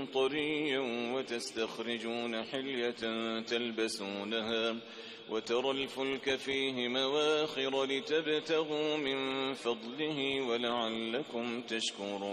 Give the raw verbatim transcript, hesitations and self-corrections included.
طريا وتستخرجون حلية تلبسونها وترى الفلك فيه مواخر لتبتغوا من فضله ولعلكم تشكرون